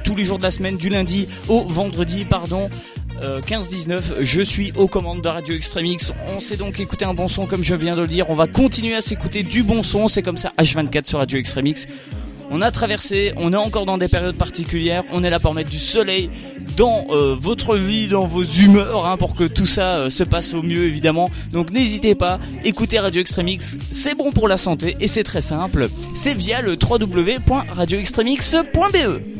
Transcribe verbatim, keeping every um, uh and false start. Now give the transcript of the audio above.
tous les jours de la semaine, du lundi au vendredi, pardon. Euh, quinze dix-neuf, je suis aux commandes de Radio Extreme X. On s'est donc écouté un bon son comme je viens de le dire. On va continuer à s'écouter du bon son, c'est comme ça H vingt-quatre sur Radio Extreme X. On a traversé, on est encore dans des périodes particulières. On est là pour mettre du soleil dans euh, votre vie, dans vos humeurs, hein, pour que tout ça euh, se passe au mieux évidemment. Donc n'hésitez pas, écoutez Radio Extreme X, c'est bon pour la santé et c'est très simple. C'est via le w w w point radio extreme x point b e.